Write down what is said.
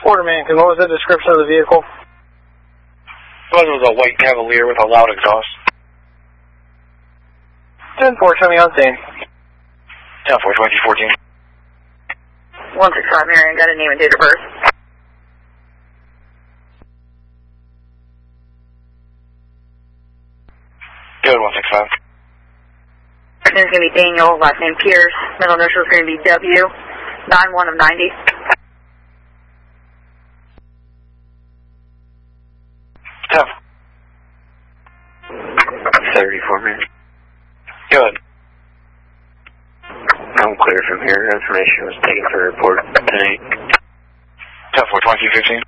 Orderman, what was the description of the vehicle? It was a white Cavalier with a loud exhaust. 10-4, show me on scene. 10-4, 2014. 165 Marion, got a name and date of birth. Good, 165. First name's going to be Daniel, last name Pierce. Middle initial is going to be W, 91 of 90. 34 minutes. Good. I'm clear from here. Information was taken for report tonight. 10-4, 2015.